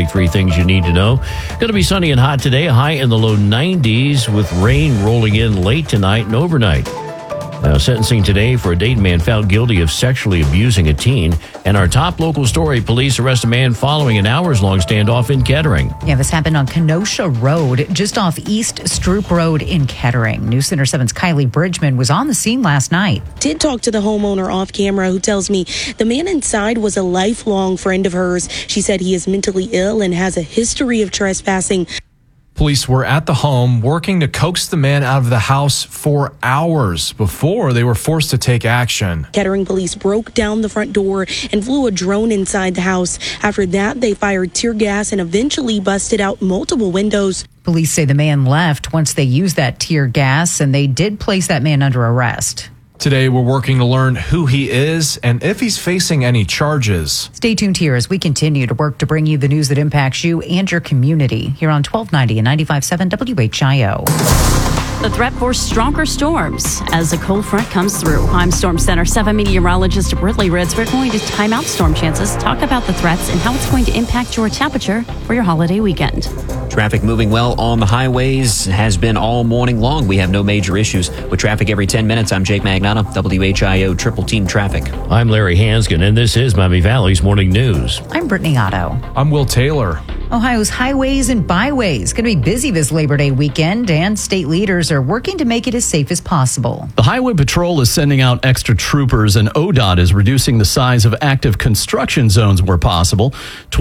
big three things you need to know. Going to be sunny and hot today, a high in the low 90s with rain rolling in late tonight and overnight. Now, sentencing today for a Dayton man found guilty of sexually abusing a teen. And our top local story, police arrest a man following an hours-long standoff in Kettering. Yeah, this happened on Kenosha Road, just off East Stroop Road in Kettering. News Center 7's Kylie Bridgman was on the scene last night. Did talk to the homeowner off camera, who tells me the man inside was a lifelong friend of hers. She said he is mentally ill and has a history of trespassing. Police were at the home working to coax the man out of the house for hours before they were forced to take action. Kettering police broke down the front door and flew a drone inside the house. After that, they fired tear gas and eventually busted out multiple windows. Police say the man left once they used that tear gas, and they did place that man under arrest. Today, we're working to learn who he is and if he's facing any charges. Stay tuned here as we continue to work to bring you the news that impacts you and your community here on 1290 and 95.7 WHIO. The threat for stronger storms as a cold front comes through. I'm Storm Center 7 meteorologist Britley Ritz. We're going to time out storm chances, talk about the threats and how it's going to impact your temperature for your holiday weekend. Traffic moving well on the highways has been all morning long. We have no major issues with traffic every 10 minutes. I'm Jake Magnata, WHIO Triple Team Traffic. I'm Larry Hanskin, and this is Miami Valley's Morning News. I'm Brittany Otto. I'm Will Taylor. Ohio's highways and byways going to be busy this Labor Day weekend, and state leaders are working to make it as safe as possible. The Highway Patrol is sending out extra troopers, and ODOT is reducing the size of active construction zones where possible.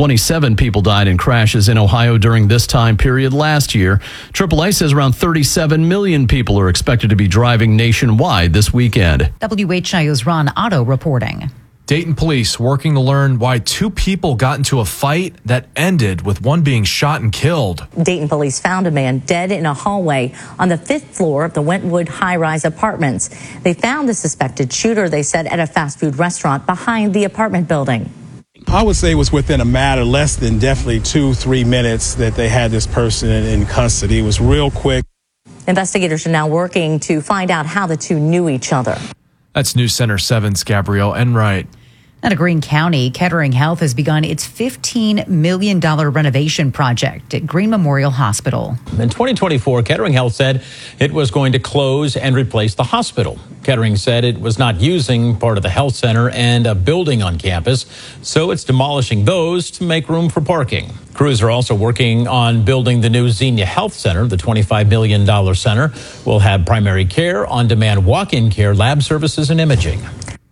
27 people died in crashes in Ohio during this time period last year. AAA says around 37 million people are expected to be driving nationwide this weekend. WHIO's Ron Otto reporting. Dayton police working to learn why two people got into a fight that ended with one being shot and killed. Dayton police found a man dead in a hallway on the 5th floor of the Wentwood high-rise apartments. They found the suspected shooter, they said, at a fast food restaurant behind the apartment building. I would say it was within a matter less than definitely 2-3 minutes that they had this person in custody. It was real quick. Investigators are now working to find out how the two knew each other. That's News Center 7's Gabrielle Enright. Out of Greene County, Kettering Health has begun its $15 million renovation project at Greene Memorial Hospital. In 2024, Kettering Health said it was going to close and replace the hospital. Kettering said it was not using part of the health center and a building on campus, so it's demolishing those to make room for parking. Crews are also working on building the new Xenia Health Center. The $25 million center will have primary care, on-demand walk-in care, lab services, and imaging.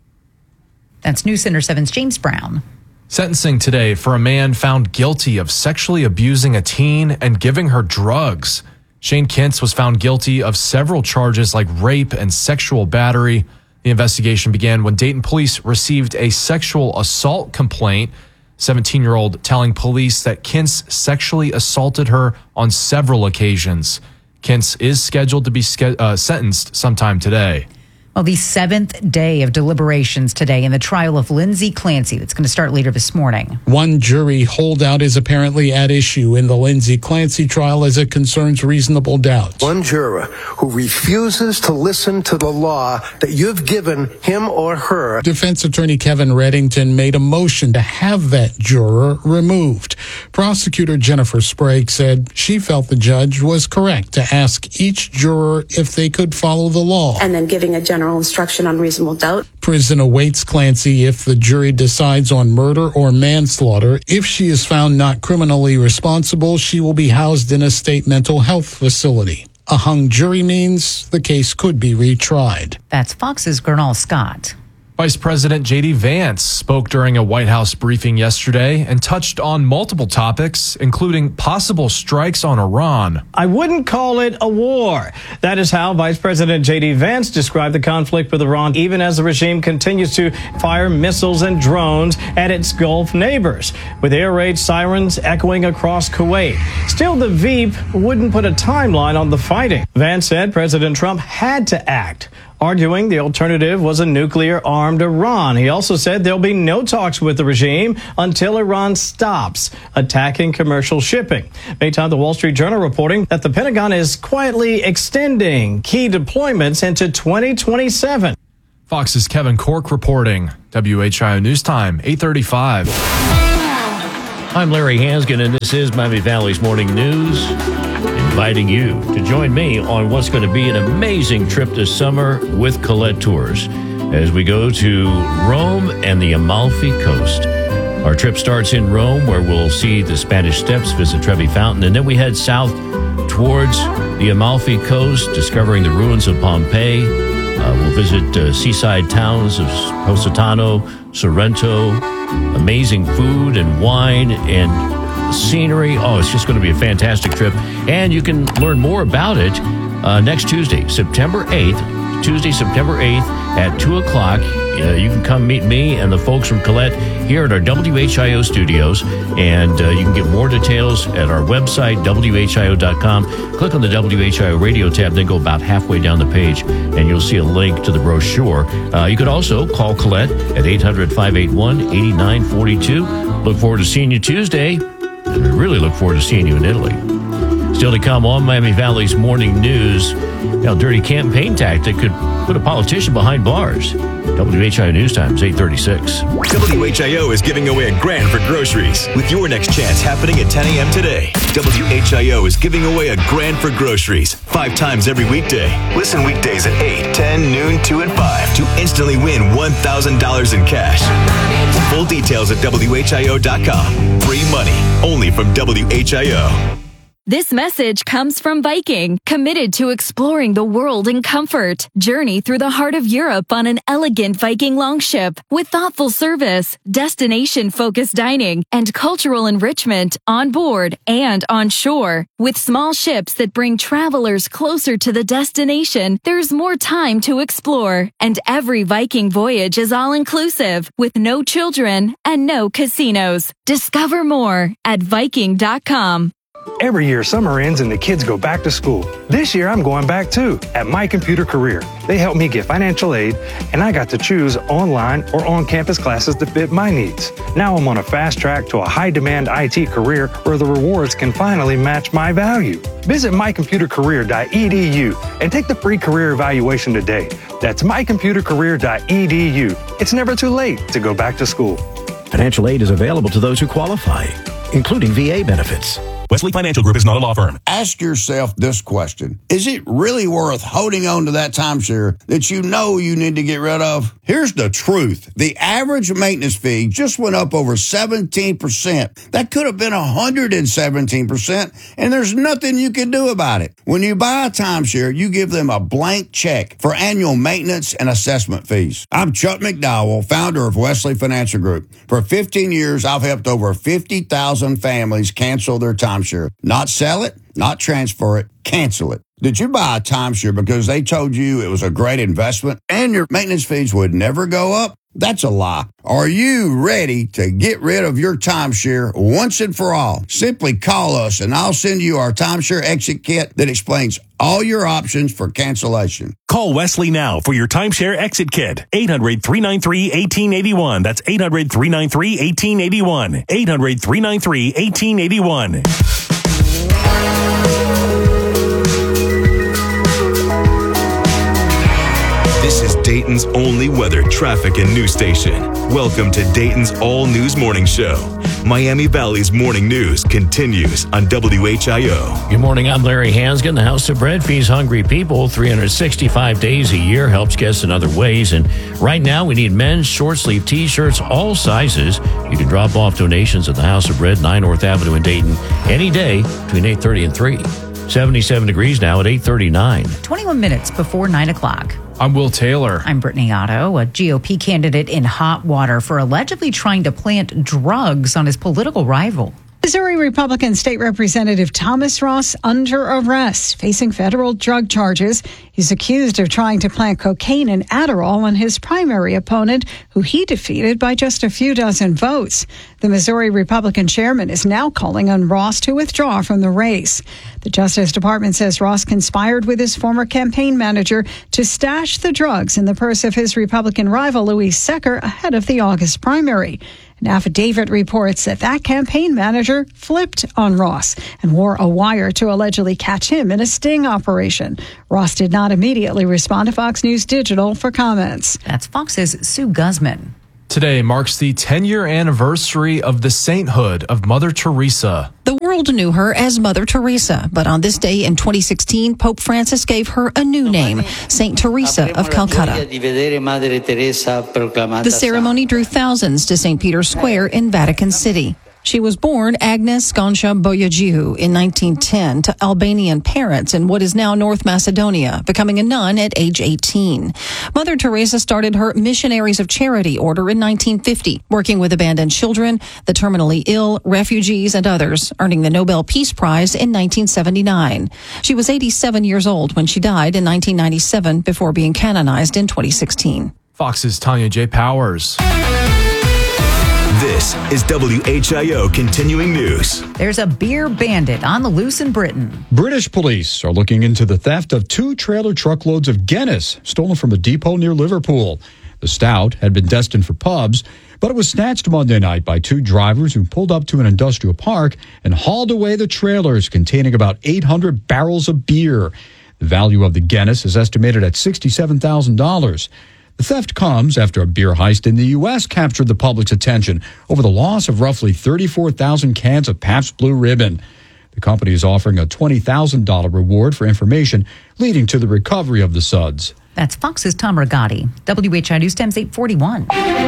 That's News Center 7's James Brown. Sentencing today for a man found guilty of sexually abusing a teen and giving her drugs. Shane Kintz was found guilty of several charges like rape and sexual battery. The investigation began when Dayton police received a sexual assault complaint. 17-year-old telling police that Kintz sexually assaulted her on several occasions. Kintz is scheduled to be sentenced sometime today. Well, the 7th day of deliberations today in the trial of Lindsay Clancy that's going to start later this morning. One jury holdout is apparently at issue in the Lindsay Clancy trial as it concerns reasonable doubt. One juror who refuses to listen to the law that you've given him or her. Defense attorney Kevin Reddington made a motion to have that juror removed. Prosecutor Jennifer Sprague said she felt the judge was correct to ask each juror if they could follow the law. And then giving a general instruction on reasonable doubt. Prison awaits Clancy if the jury decides on murder or manslaughter. If she is found not criminally responsible, she will be housed in a state mental health facility. A hung jury means the case could be retried. That's Fox's Gernal Scott. Vice President J.D. Vance spoke during a White House briefing yesterday and touched on multiple topics, including possible strikes on Iran. I wouldn't call it a war. That is how Vice President J.D. Vance described the conflict with Iran, even as the regime continues to fire missiles and drones at its Gulf neighbors, with air raid sirens echoing across Kuwait. Still, the Veep wouldn't put a timeline on the fighting. Vance said President Trump had to act, arguing the alternative was a nuclear-armed Iran. He also said there'll be no talks with the regime until Iran stops attacking commercial shipping. Meantime, the Wall Street Journal reporting that the Pentagon is quietly extending key deployments into 2027. Fox's Kevin Cork reporting. WHIO News Time, 8:35. I'm Larry Hansgen, and this is Miami Valley's Morning News, inviting you to join me on what's going to be an amazing trip this summer with Colette Tours as we go to Rome and the Amalfi Coast. Our trip starts in Rome, where we'll see the Spanish Steps, visit Trevi Fountain, and then we head south towards the Amalfi Coast, discovering the ruins of Pompeii. We'll visit seaside towns of Positano, Sorrento, amazing food and wine and scenery. Oh, it's just going to be a fantastic trip. And you can learn more about it next Tuesday, September 8th. Tuesday, September 8th at 2 o'clock. You can come meet me and the folks from Colette here at our WHIO studios. And you can get more details at our website, WHIO.com. Click on the WHIO radio tab, then go about halfway down the page, and you'll see a link to the brochure. You could also call Colette at 800-581-8942. Look forward to seeing you Tuesday, and we really look forward to seeing you in Italy. Still to come on Miami Valley's Morning News, dirty campaign tactic could put a politician behind bars. WHIO News Time is 8:36. WHIO is giving away $1,000 for groceries with your next chance happening at 10 a.m. today. WHIO is giving away $1,000 for groceries 5 times every weekday. Listen weekdays at 8, 10, noon, 2, and 5 to instantly win $1,000 in cash. Full details at WHIO.com. Free money only from WHIO. This message comes from Viking, committed to exploring the world in comfort. Journey through the heart of Europe on an elegant Viking longship with thoughtful service, destination-focused dining, and cultural enrichment on board and on shore. With small ships that bring travelers closer to the destination, there's more time to explore. And every Viking voyage is all-inclusive, with no children and no casinos. Discover more at Viking.com. Every year, summer ends and the kids go back to school. This year, I'm going back too, at My Computer Career. They helped me get financial aid, and I got to choose online or on-campus classes that fit my needs. Now I'm on a fast track to a high-demand IT career where the rewards can finally match my value. Visit mycomputercareer.edu and take the free career evaluation today. That's mycomputercareer.edu. It's never too late to go back to school. Financial aid is available to those who qualify, including VA benefits. Wesley Financial Group is not a law firm. Ask yourself this question. Is it really worth holding on to that timeshare that you know you need to get rid of? Here's the truth. The average maintenance fee just went up over 17%. That could have been 117%, and there's nothing you can do about it. When you buy a timeshare, you give them a blank check for annual maintenance and assessment fees. I'm Chuck McDowell, founder of Wesley Financial Group. For 15 years, I've helped over 50,000 families cancel their timeshare. Not sell it, not transfer it, cancel it. Did you buy a timeshare because they told you it was a great investment and your maintenance fees would never go up? That's a lie. Are you ready to get rid of your timeshare once and for all? Simply call us and I'll send you our timeshare exit kit that explains all your options for cancellation. Call Wesley now for your timeshare exit kit. 800-393-1881. That's 800-393-1881. 800-393-1881. This is Dayton's only weather, traffic, and news station. Welcome to Dayton's All News Morning Show. Miami Valley's morning news continues on WHIO. Good morning, I'm Larry Hansgen. The House of Bread feeds hungry people 365 days a year, helps guests in other ways. And right now, we need men's short-sleeve T-shirts, all sizes. You can drop off donations at the House of Bread, 9 North Avenue in Dayton, any day between 8:30 and 3. 77 degrees now at 8:39. 21 minutes before 9 o'clock. I'm Will Taylor. I'm Brittany Otto, a GOP candidate in hot water for allegedly trying to plant drugs on his political rival. Missouri Republican State Representative Thomas Ross under arrest, facing federal drug charges. He's accused of trying to plant cocaine and Adderall on his primary opponent, who he defeated by just a few dozen votes. The Missouri Republican chairman is now calling on Ross to withdraw from the race. The Justice Department says Ross conspired with his former campaign manager to stash the drugs in the purse of his Republican rival, Louise Secker, ahead of the August primary. An affidavit reports that campaign manager flipped on Ross and wore a wire to allegedly catch him in a sting operation. Ross did not immediately respond to Fox News Digital for comments. That's Fox's Sue Guzman. Today marks the 10-year anniversary of the sainthood of Mother Teresa. The world knew her as Mother Teresa, but on this day in 2016, Pope Francis gave her a new name, Saint Teresa of Calcutta. The ceremony drew thousands to St. Peter's Square in Vatican City. She was born Agnes Goncha Boyajiu in 1910 to Albanian parents in what is now North Macedonia, becoming a nun at age 18. Mother Teresa started her Missionaries of Charity order in 1950, working with abandoned children, the terminally ill, refugees, and others, earning the Nobel Peace Prize in 1979. She was 87 years old when she died in 1997 before being canonized in 2016. Fox's Tanya J. Powers. This is WHIO Continuing News. There's a beer bandit on the loose in Britain. British police are looking into the theft of 2 trailer truckloads of Guinness stolen from a depot near Liverpool. The stout had been destined for pubs, but it was snatched Monday night by 2 drivers who pulled up to an industrial park and hauled away the trailers containing about 800 barrels of beer. The value of the Guinness is estimated at $67,000. The theft comes after a beer heist in the U.S. captured the public's attention over the loss of roughly 34,000 cans of Pabst Blue Ribbon. The company is offering a $20,000 reward for information leading to the recovery of the suds. That's Fox's Tom Rigotti. WHI News Times 841.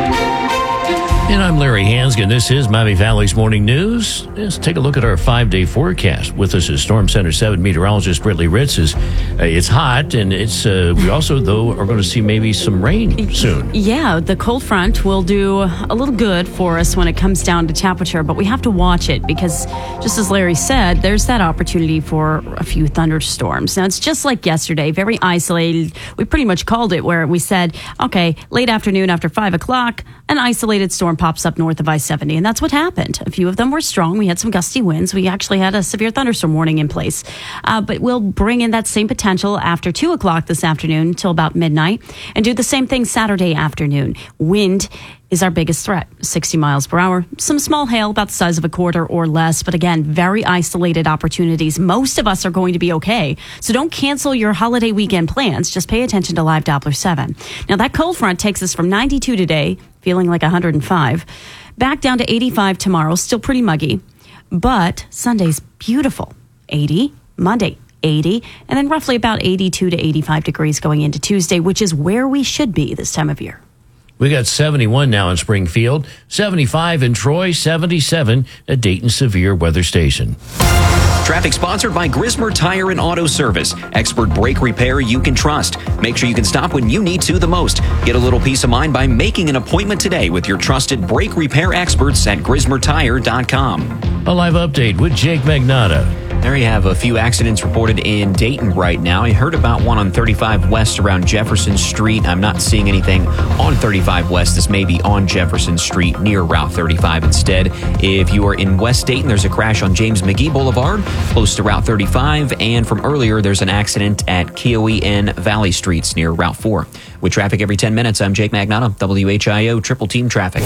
And I'm Larry Hansgen. This is Miami Valley's Morning News. Let's take a look at our 5-day forecast. With us is Storm Center 7 meteorologist Britley Ritz. It's hot, and it's we also, though, are going to see maybe some rain soon. Yeah, the cold front will do a little good for us when it comes down to temperature, but we have to watch it because, just as Larry said, there's that opportunity for a few thunderstorms. Now, it's just like yesterday, very isolated. We pretty much called it where we said, okay, late afternoon after 5 o'clock, an isolated storm pops up north of I-70, and that's what happened. A few of them were strong. We had some gusty winds. We actually had a severe thunderstorm warning in place. But we'll bring in that same potential after 2 o'clock this afternoon until about midnight, and do the same thing Saturday afternoon. Wind is our biggest threat, 60 miles per hour. Some small hail about the size of a quarter or less, but again, very isolated opportunities. Most of us are going to be okay, so don't cancel your holiday weekend plans. Just pay attention to Live Doppler 7. Now, that cold front takes us from 92 today, feeling like 105, back down to 85 tomorrow, still pretty muggy, but Sunday's beautiful, 80, Monday, 80, and then roughly about 82 to 85 degrees going into Tuesday, which is where we should be this time of year. We got 71 now in Springfield, 75 in Troy, 77 at Dayton Severe Weather Station. Traffic sponsored by Grismer Tire and Auto Service. Expert brake repair you can trust. Make sure you can stop when you need to the most. Get a little peace of mind by making an appointment today with your trusted brake repair experts at GrismerTire.com. A live update with Jake Magnotta. There you have a few accidents reported in Dayton right now. I heard about one on 35 West around Jefferson Street. I'm not seeing anything on 35 West. This may be on Jefferson Street near Route 35 instead. If you are in West Dayton, there's a crash on James McGee Boulevard close to Route 35. And from earlier, there's an accident at Keowee and Valley Streets near Route 4. With traffic every 10 minutes, I'm Jake Magnotta, WHIO Triple Team Traffic.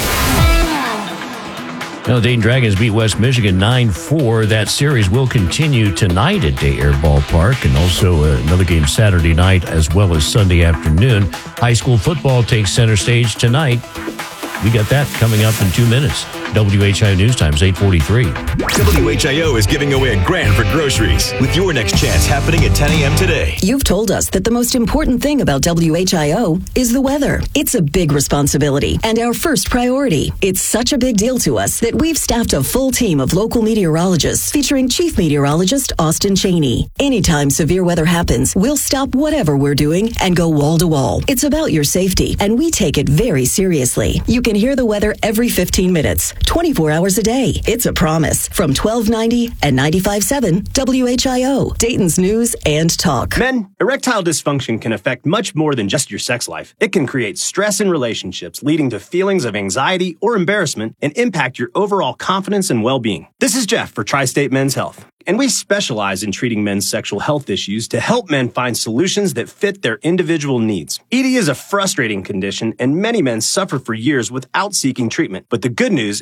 Now, Dayton Dragons beat West Michigan 9-4. That series will continue tonight at Day Air Ballpark, and also another game Saturday night as well as Sunday afternoon. High school football takes center stage tonight. We got that coming up in 2 minutes. WHIO News Times 8:43. WHIO is giving away a grand for groceries with your next chance happening at 10 a.m. today. You've told us that the most important thing about WHIO is the weather. It's a big responsibility and our first priority. It's such a big deal to us that we've staffed a full team of local meteorologists featuring Chief Meteorologist Austin Cheney. Anytime severe weather happens, we'll stop whatever we're doing and go wall to wall. It's about your safety, and we take it very seriously. You can hear the weather every 15 minutes. 24 hours a day. It's a promise. From 1290 and 95.7 WHIO, Dayton's News and Talk. Men, erectile dysfunction can affect much more than just your sex life. It can create stress in relationships, leading to feelings of anxiety or embarrassment, and impact your overall confidence and well-being. This is Jeff for Tri-State Men's Health, and we specialize in treating men's sexual health issues to help men find solutions that fit their individual needs. ED is a frustrating condition, and many men suffer for years without seeking treatment. But the good news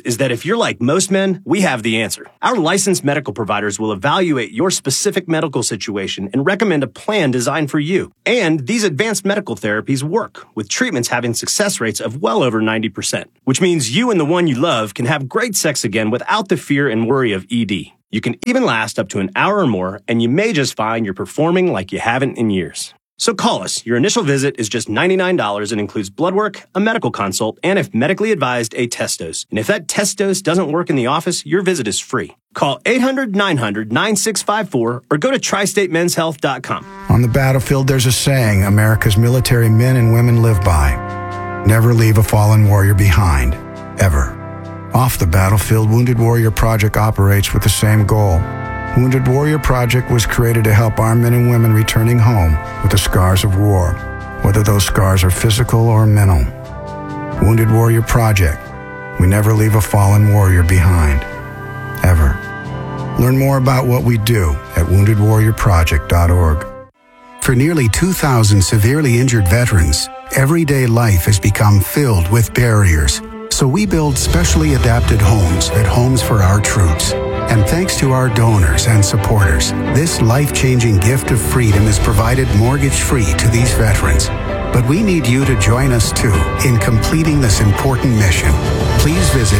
is that if you're like most men, we have the answer. Our licensed medical providers will evaluate your specific medical situation and recommend a plan designed for you. And these advanced medical therapies work, with treatments having success rates of well over 90%, which means you and the one you love can have great sex again without the fear and worry of ED. You can even last up to an hour or more, and you may just find you're performing like you haven't in years. So call us. Your initial visit is just $99 and includes blood work, a medical consult, and if medically advised, a test dose. And if that test dose doesn't work in the office, your visit is free. Call 800-900-9654 or go to tristatemenshealth.com. On the battlefield, there's a saying America's military men and women live by. Never leave a fallen warrior behind, ever. Off the battlefield, Wounded Warrior Project operates with the same goal. Wounded Warrior Project was created to help our men and women returning home with the scars of war, whether those scars are physical or mental. Wounded Warrior Project. We never leave a fallen warrior behind, ever. Learn more about what we do at woundedwarriorproject.org. For nearly 2,000 severely injured veterans, everyday life has become filled with barriers. So we build specially adapted homes at Homes for Our Troops. And thanks to our donors and supporters, this life-changing gift of freedom is provided mortgage-free to these veterans. But we need you to join us, too, in completing this important mission. Please visit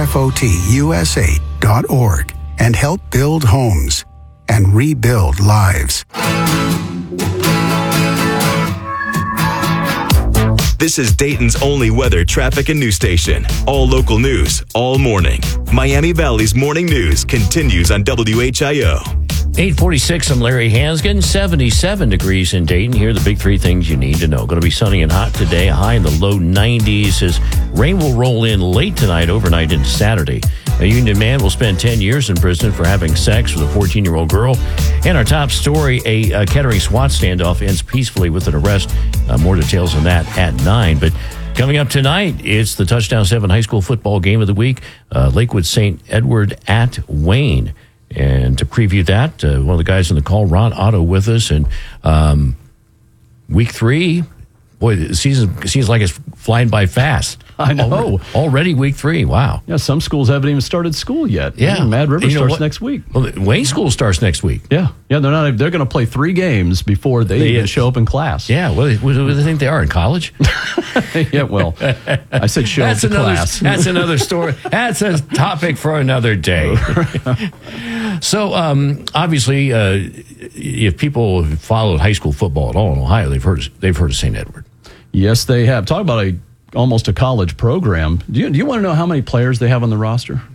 hfotusa.org and help build homes and rebuild lives. This is Dayton's only weather, traffic, and news station. All local news, all morning. Miami Valley's morning news continues on WHIO. 846, I'm Larry Hansgen. 77 degrees in Dayton. Here are the big three things you need to know. Going to be sunny and hot today, a high in the low 90s as rain will roll in late tonight, overnight into Saturday. A Union man will spend 10 years in prison for having sex with a 14-year-old girl. And our top story, a Kettering SWAT standoff ends peacefully with an arrest. More details on that at 9. But coming up tonight, it's the Touchdown 7 high school football game of the week, Lakewood St. Edward at Wayne. And to preview that, one of the guys on the call, Ron Otto, with us. And week 3, boy, the season seems like it's flying by fast. I know. Already week 3. Wow. Yeah, some schools haven't even started school yet. Yeah. Mad River starts next week. Well, Wayne School starts next week. Yeah. Yeah, they're going to play 3 games before they even show up in class. Yeah, what do they think they are, in college? Yeah, well, I said show up in class. That's another story. That's a topic for another day. So, obviously, if people have followed high school football at all in Ohio, they've heard of St. Edward. Yes, they have. Talk about almost a college program. Do you want to know how many players they have on the roster? Do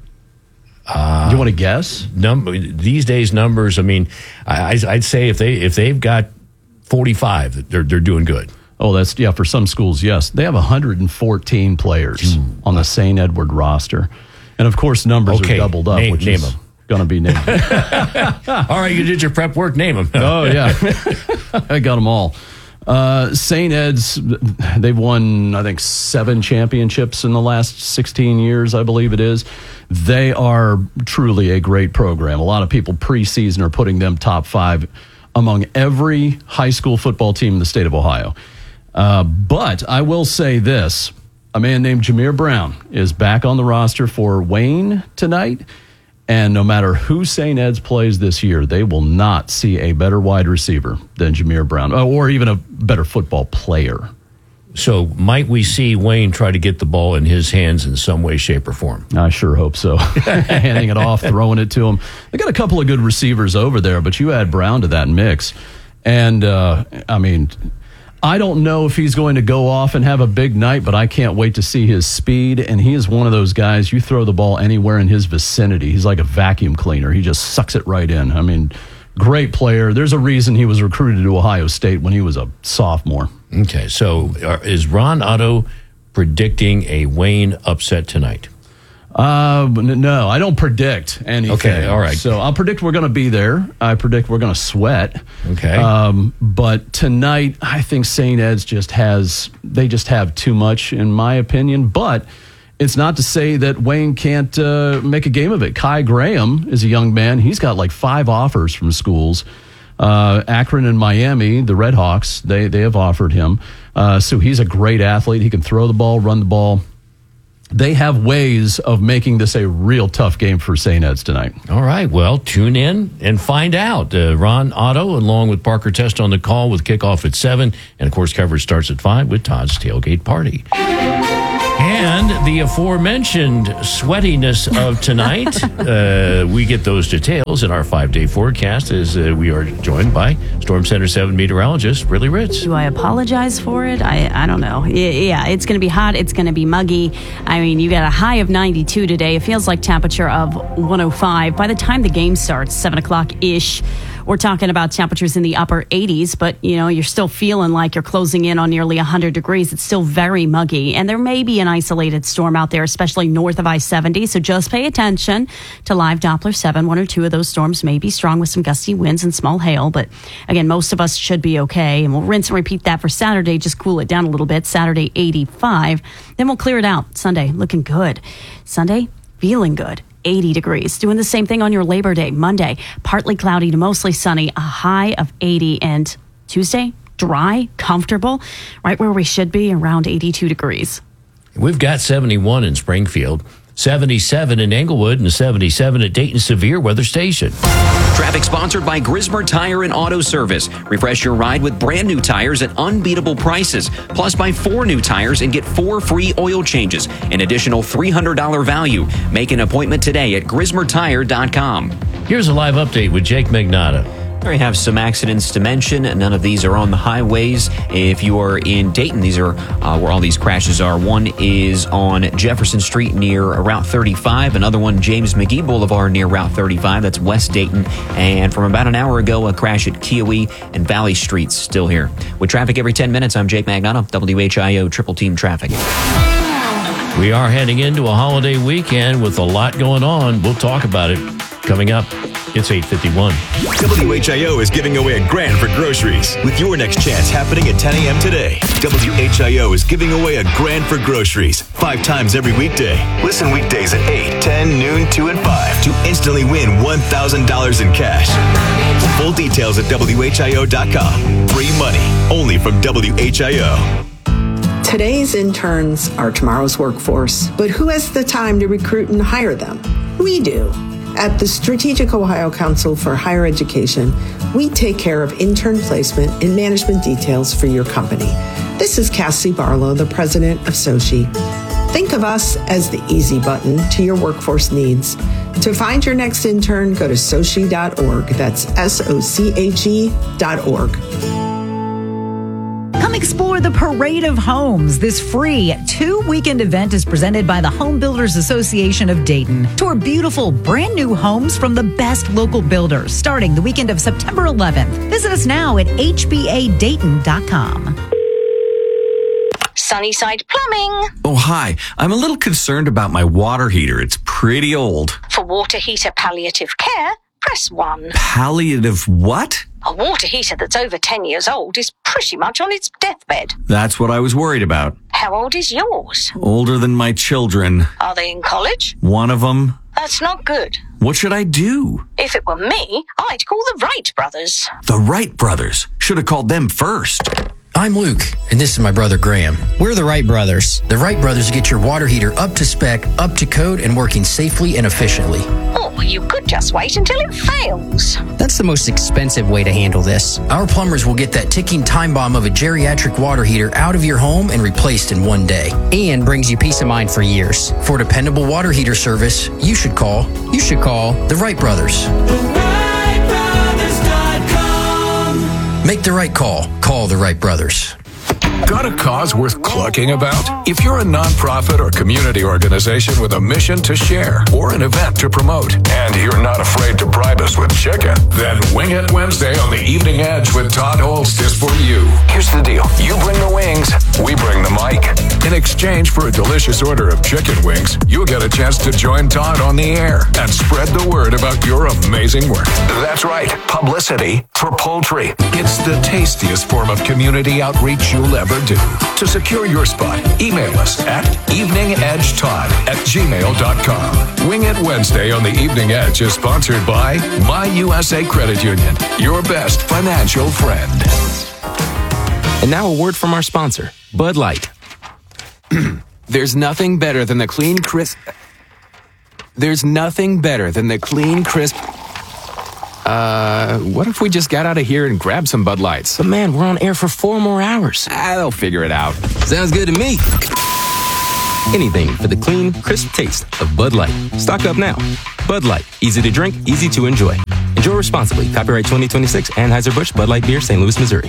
you want to guess? These days, numbers. I mean, I'd say if they've got 45, they're doing good. Oh, that's for some schools. Yes, they have 114 players on the St. Edward roster, and of course, numbers are doubled up. Name them. Going to be named. All right, you did your prep work. Name them. Oh yeah, I got them all. St. Ed's, they've won, I think, 7 championships in the last 16 years, I believe it is. They are truly a great program. A lot of people preseason are putting them top 5 among every high school football team in the state of Ohio. But I will say this, a man named Jameer Brown is back on the roster for Wayne tonight. And no matter who St. Ed's plays this year, they will not see a better wide receiver than Jameer Brown, or even a better football player. So might we see Wayne try to get the ball in his hands in some way, shape, or form? I sure hope so. Handing it off, throwing it to him. They got a couple of good receivers over there, but you add Brown to that mix. And, I don't know if he's going to go off and have a big night, but I can't wait to see his speed. And he is one of those guys, you throw the ball anywhere in his vicinity, he's like a vacuum cleaner. He just sucks it right in. I mean, great player. There's a reason he was recruited to Ohio State when he was a sophomore. Okay, so is Ron Otto predicting a Wayne upset tonight? No, I don't predict anything. Okay, all right. So I'll predict we're going to be there. I predict we're going to sweat. Okay. But tonight, I think St. Ed's just have too much, in my opinion. But it's not to say that Wayne can't make a game of it. Kai Graham is a young man. He's got like 5 offers from schools. Akron and Miami, the Redhawks, they have offered him. So he's a great athlete. He can throw the ball, run the ball. they have ways of making this a real tough game for St. Ed's tonight. All right, well, tune in and find out. Ron Otto, along with Parker Test on the call with kickoff at 7. And, of course, coverage starts at 5 with Todd's Tailgate Party. And the aforementioned sweatiness of tonight, we get those details in our 5-day forecast as we are joined by Storm Center 7 meteorologist Ridley Ritz. Do I apologize for it? I don't know. Yeah, it's going to be hot. It's going to be muggy. I mean, you got a high of 92 today. It feels like temperature of 105. By the time the game starts, 7 o'clock-ish, we're talking about temperatures in the upper 80s, but, you're still feeling like you're closing in on nearly 100 degrees. It's still very muggy, and there may be an isolated storm out there, especially north of I-70, so just pay attention to live Doppler 7. 1 or 2 of those storms may be strong with some gusty winds and small hail, but, again, most of us should be okay, and we'll rinse and repeat that for Saturday, just cool it down a little bit. Saturday, 85. Then we'll clear it out. Sunday, looking good. Sunday, feeling good. 80 degrees. Doing the same thing on your Labor Day. Monday, partly cloudy to mostly sunny, a high of 80. And Tuesday, dry, comfortable, right where we should be, around 82 degrees. We've got 71 in Springfield, 77 in Englewood, and 77 at Dayton Severe Weather Station. Traffic sponsored by Grismer Tire and Auto Service. Refresh your ride with brand new tires at unbeatable prices. Plus, buy 4 new tires and get 4 free oil changes. An additional $300 value. Make an appointment today at GrismerTire.com. Here's a live update with Jake Magnotta. We have some accidents to mention. None of these are on the highways. If you are in Dayton, these are where all these crashes are. One is on Jefferson Street near Route 35. Another one, James McGee Boulevard near Route 35. That's West Dayton. And from about an hour ago, a crash at Kiowee and Valley Streets still here. With traffic every 10 minutes, I'm Jake Magnotta, WHIO Triple Team Traffic. We are heading into a holiday weekend with a lot going on. We'll talk about it coming up. It's 8:51. WHIO is giving away $1,000 for groceries with your next chance happening at 10 a.m. today. WHIO is giving away $1,000 for groceries 5 times every weekday. Listen weekdays at 8, 10, noon, 2, and 5 to instantly win $1,000 in cash. Full details at WHIO.com. Free money only from WHIO. Today's interns are tomorrow's workforce, but who has the time to recruit and hire them? We do. At the Strategic Ohio Council for Higher Education, we take care of intern placement and management details for your company. This is Cassie Barlow, the president of SOCHI. Think of us as the easy button to your workforce needs. To find your next intern, go to sochi.org. That's SOCHE.org. Come explore the Parade of Homes. This free 2-weekend event is presented by the Home Builders Association of Dayton. Tour beautiful, brand new homes from the best local builders starting the weekend of September 11th. Visit us now at hbadayton.com. Sunnyside Plumbing. Oh, hi. I'm a little concerned about my water heater. It's pretty old. For water heater palliative care, press 1. Palliative what? A water heater that's over 10 years old is pretty much on its deathbed. That's what I was worried about. How old is yours? Older than my children. Are they in college? One of them. That's not good. What should I do? If it were me, I'd call the Wright brothers. The Wright brothers. Should have called them first. I'm Luke, and this is my brother Graham. We're the Wright brothers. The Wright brothers get your water heater up to spec, up to code, and working safely and efficiently. Or you could just wait until it fails. That's the most expensive way to handle this. Our plumbers will get that ticking time bomb of a geriatric water heater out of your home and replaced in 1 day. And brings you peace of mind for years. For dependable water heater service, you should call the Wright brothers. Make the right call. Call the Wright brothers. Got a cause worth clucking about? If you're a nonprofit or community organization with a mission to share or an event to promote, and you're not afraid to bribe us with chicken, then Wing It Wednesday on the Evening Edge with Todd Holst is for you. Here's the deal. You bring the wings, we bring the mic. In exchange for a delicious order of chicken wings, you'll get a chance to join Todd on the air and spread the word about your amazing work. That's right. Publicity for poultry. It's the tastiest form of community outreach you'll ever do. To secure your spot, email us at eveningedgetod@gmail.com. Wing It Wednesday on the Evening Edge is sponsored by My USA Credit Union, your best financial friend. And now a word from our sponsor, Bud Light. There's nothing better than the clean, crisp... There's nothing better than the clean, crisp... what if we just got out of here and grabbed some Bud Lights? But man, we're on air for 4 more hours. They'll figure it out. Sounds good to me. Anything for the clean, crisp taste of Bud Light. Stock up now. Bud Light. Easy to drink, easy to enjoy. Enjoy responsibly. Copyright 2026 Anheuser-Busch Bud Light Beer, St. Louis, Missouri.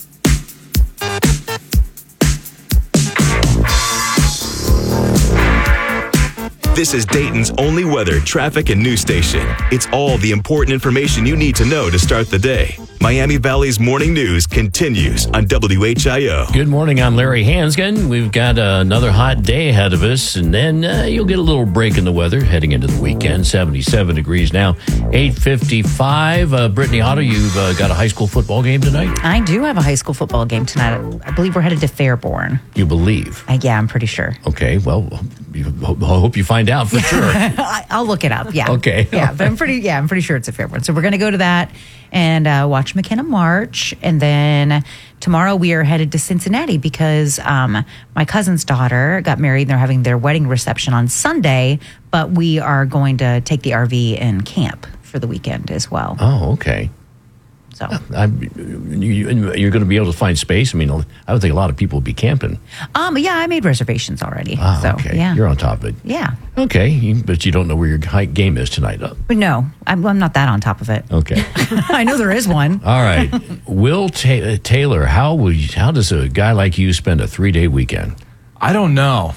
This is Dayton's only weather, traffic, and news station. It's all the important information you need to know to start the day. Miami Valley's morning news continues on WHIO. Good morning, I'm Larry Hansgen. We've got another hot day ahead of us, and then you'll get a little break in the weather heading into the weekend. 77 degrees now, 8:55. Brittany Otto, you've got a high school football game tonight? I do have a high school football game tonight. I believe we're headed to Fairborn. You believe? Yeah, I'm pretty sure. Okay, well, I hope you find out for sure. I'll look it up. Yeah. Okay. Yeah, but I'm pretty sure it's a Fairborn. So we're going to go to that and watch McKenna march, and then tomorrow we are headed to Cincinnati because my cousin's daughter got married and they're having their wedding reception on Sunday, but we are going to take the RV and camp for the weekend as well. Oh, okay. So you're going to be able to find space? I mean, I would think a lot of people would be camping. Yeah, I made reservations already. Okay. Yeah. You're on top of it. Yeah. Okay, but you don't know where your game is tonight. No, I'm not that on top of it. Okay. I know there is one. All right. Will Taylor, how does a guy like you spend a 3-day weekend? I don't know.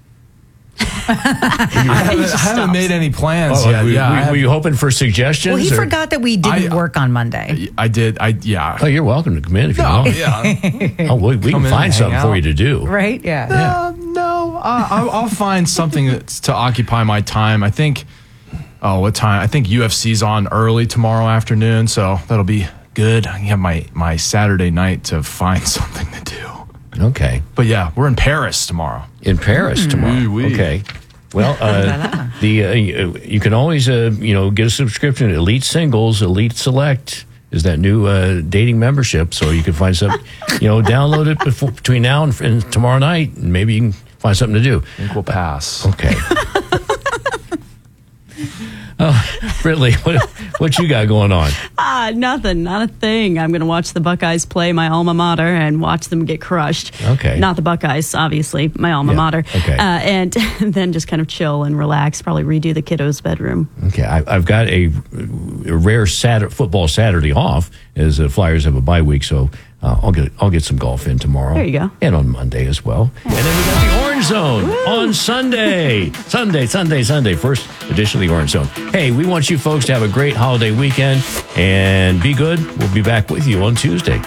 I haven't made any plans yet. Were you hoping for suggestions? Well, he forgot that we didn't work on Monday. I did. Yeah. Oh, you're welcome to come in if you want. Yeah. We can find something for you to do. Right? Yeah. No. I'll find something to occupy my time. I think. Oh, what time? I think UFC's on early tomorrow afternoon, so that'll be good. I have my Saturday night to find something to do. Okay. But yeah, we're in Paris tomorrow. In Paris tomorrow. Oui. Okay. Well, you can always get a subscription to Elite Singles, Elite Select is that new dating membership, so you can find something, download it between now and tomorrow night, and maybe you can find something to do. I think we'll pass. Okay. Britley, what you got going on? Nothing, not a thing. I'm going to watch the Buckeyes play my alma mater and watch them get crushed. Okay. Not the Buckeyes, obviously, my alma mater. Okay. And then just kind of chill and relax, probably redo the kiddos' bedroom. Okay, I've got a rare football Saturday off as the Flyers have a bye week, so I'll get some golf in tomorrow. There you go. And on Monday as well. And then we got the Orange Zone on Sunday. Sunday. First edition of the Orange Zone. Hey, we want you folks to have a great holiday weekend and be good. We'll be back with you on Tuesday.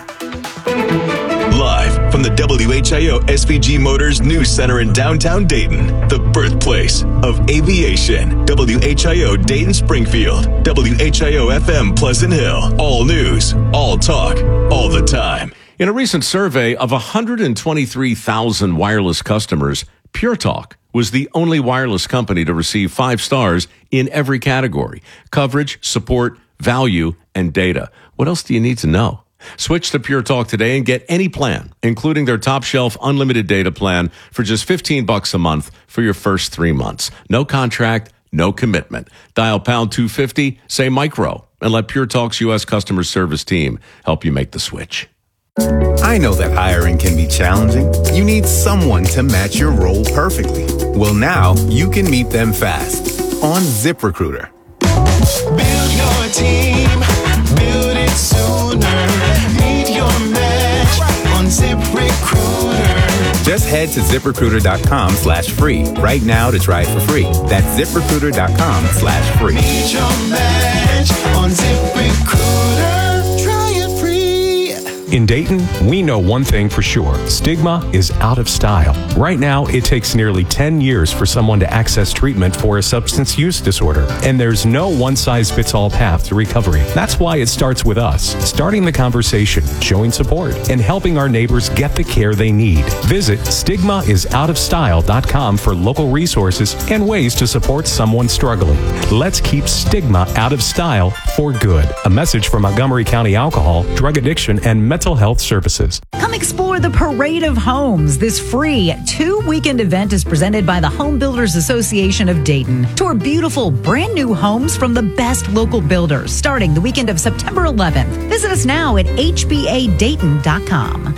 Live from the WHIO SVG Motors News Center in downtown Dayton, the birthplace of aviation. WHIO Dayton Springfield, WHIO FM Pleasant Hill. All news, all talk, all the time. In a recent survey of 123,000 wireless customers, Pure Talk was the only wireless company to receive 5 stars in every category: coverage, support, value, and data. What else do you need to know? Switch to Pure Talk today and get any plan, including their top shelf unlimited data plan for just $15 a month for your first 3 months. No contract, no commitment. Dial pound 250, say micro, and let Pure Talk's U.S. customer service team help you make the switch. I know that hiring can be challenging. You need someone to match your role perfectly. Well, now you can meet them fast on ZipRecruiter. Build your team, build it sooner. Meet your match on ZipRecruiter. Just head to ZipRecruiter.com/free right now to try it for free. That's ZipRecruiter.com/free. Meet your match on ZipRecruiter. Try it free. In Dayton, we know one thing for sure. Stigma is out of style. Right now, it takes nearly 10 years for someone to access treatment for a substance use disorder, and there's no one-size-fits-all path to recovery. That's why it starts with us, starting the conversation, showing support, and helping our neighbors get the care they need. Visit stigmaisoutofstyle.com for local resources and ways to support someone struggling. Let's keep stigma out of style for good. A message from Montgomery County Alcohol, Drug Addiction, and Mental Health Services. Coming Explore the Parade of Homes. This free 2-weekend event is presented by the Home Builders Association of Dayton. Tour beautiful brand new homes from the best local builders starting the weekend of September 11th. Visit us now at hbadayton.com.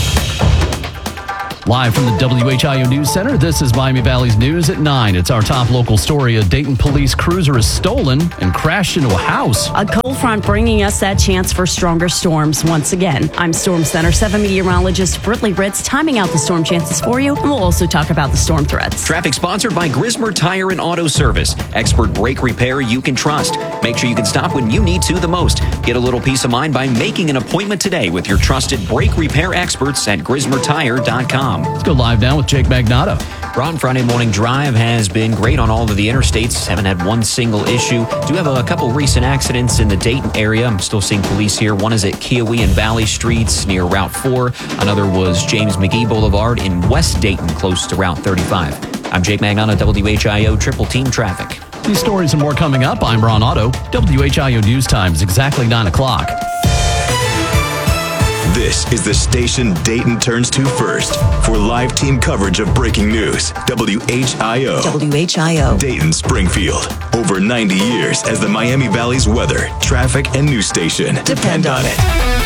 Live from the WHIO News Center, this is Miami Valley's News at 9. It's our top local story. A Dayton police cruiser is stolen and crashed into a house. A cold front bringing us that chance for stronger storms once again. I'm Storm Center 7 meteorologist Brittany Ritz, timing out the storm chances for you, and we'll also talk about the storm threats. Traffic sponsored by Grismer Tire and Auto Service. Expert brake repair you can trust. Make sure you can stop when you need to the most. Get a little peace of mind by making an appointment today with your trusted brake repair experts at GrismerTire.com. Let's go live now with Jake Magnato. Ron, Friday morning drive has been great on all of the interstates. Haven't had one single issue. Do have a couple recent accidents in the Dayton area. I'm still seeing police here. One is at Kiowee and Valley Streets near Route 4. Another was James McGee Boulevard in West Dayton, close to Route 35. I'm Jake Magnato, WHIO Triple Team Traffic. These stories and more coming up. I'm Ron Otto. WHIO News Time is exactly 9 o'clock. This is the station Dayton turns to first for live team coverage of breaking news. WHIO. WHIO. Dayton Springfield. Over 90 years as the Miami Valley's weather, traffic, and news station. Depend on it.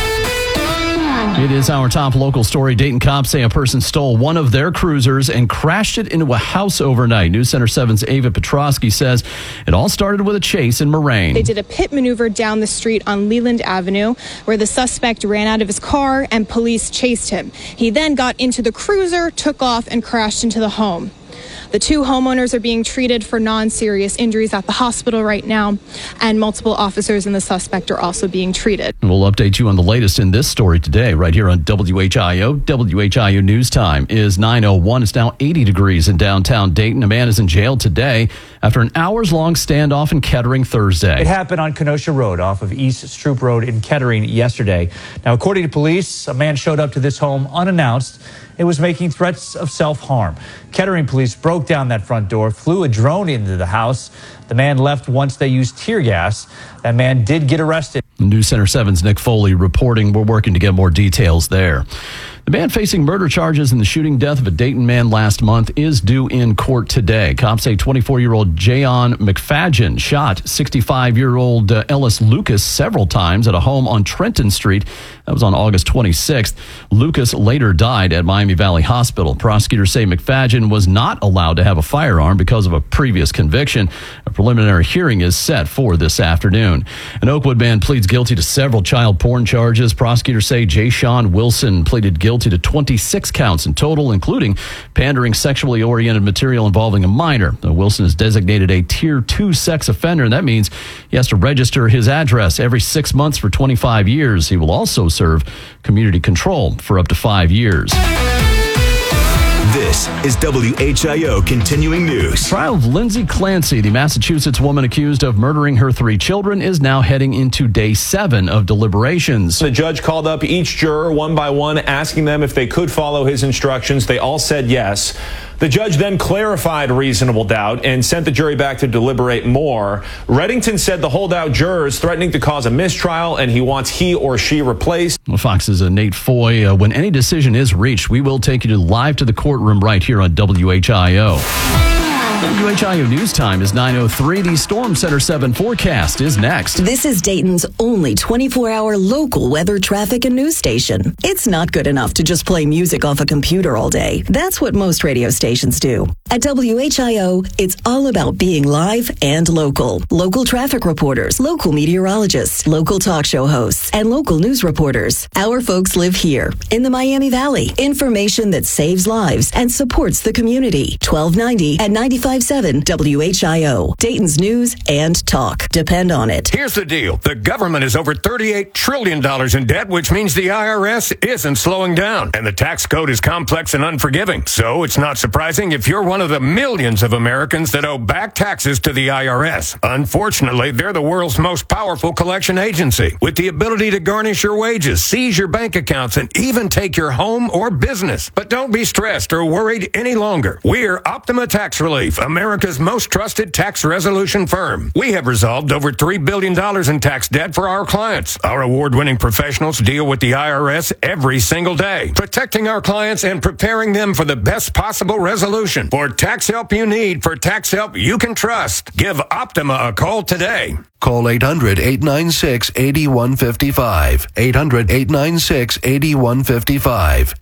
It is our top local story. Dayton cops say a person stole one of their cruisers and crashed it into a house overnight. News Center 7's Ava Petrosky says it all started with a chase in Moraine. They did a pit maneuver down the street on Leland Avenue where the suspect ran out of his car and police chased him. He then got into the cruiser, took off, and crashed into the home. The two homeowners are being treated for non-serious injuries at the hospital right now, and multiple officers and the suspect are also being treated. We'll update you on the latest in this story today, right here on WHIO. WHIO News Time is 9:01. It's now 80 degrees in downtown Dayton. A man is in jail today after an hours-long standoff in Kettering Thursday. It happened on Kenosha Road off of East Stroop Road in Kettering yesterday. Now, according to police, a man showed up to this home unannounced. It was making threats of self-harm. Kettering police broke down that front door, flew a drone into the house. The man left once they used tear gas. That man did get arrested. News Center 7's Nick Foley reporting. We're working to get more details there. The man facing murder charges in the shooting death of a Dayton man last month is due in court today. Cops say 24-year-old Jayon McFadgen shot 65-year-old Ellis Lucas several times at a home on Trenton Street. That was on August 26th. Lucas later died at Miami Valley Hospital. Prosecutors say McFadgen was not allowed to have a firearm because of a previous conviction. A preliminary hearing is set for this afternoon. An Oakwood man pleads guilty to several child porn charges. Prosecutors say Jay Sean Wilson pleaded guilty to 26 counts in total, including pandering sexually oriented material involving a minor. Wilson is designated a Tier 2 sex offender, and that means he has to register his address every 6 months for 25 years. He will also serve community control for up to 5 years. This is WHIO Continuing News. Trial of Lindsay Clancy, the Massachusetts woman accused of murdering her 3 children, is now heading into day 7 of deliberations. The judge called up each juror one by one, asking them if they could follow his instructions. They all said yes. The judge then clarified reasonable doubt and sent the jury back to deliberate more. Reddington said the holdout juror is threatening to cause a mistrial and he wants he or she replaced. Well, Fox's Nate Foy. When any decision is reached, we will take you live to the courtroom right here on WHIO. WHIO News Time is 9:03. The Storm Center 7 forecast is next. This is Dayton's only 24-hour local weather, traffic, and news station. It's not good enough to just play music off a computer all day. That's what most radio stations do. At WHIO, it's all about being live and local. Local traffic reporters, local meteorologists, local talk show hosts, and local news reporters. Our folks live here in the Miami Valley. Information that saves lives and supports the community. 1290 at 95.7 WHIO. Dayton's news and talk. Depend on it. Here's the deal. The government is over $38 trillion in debt, which means the IRS isn't slowing down. And the tax code is complex and unforgiving. So it's not surprising if you're one of the millions of Americans that owe back taxes to the IRS. Unfortunately, they're the world's most powerful collection agency, with the ability to garnish your wages, seize your bank accounts, and even take your home or business. But don't be stressed or worried any longer. We're Optima Tax Relief, America's most trusted tax resolution firm. We have resolved over $3 billion in tax debt for our clients. Our award-winning professionals deal with the IRS every single day, protecting our clients and preparing them for the best possible resolution. For tax help you need, for tax help you can trust, give Optima a call today. Call 800-896-8155. 800-896-8155.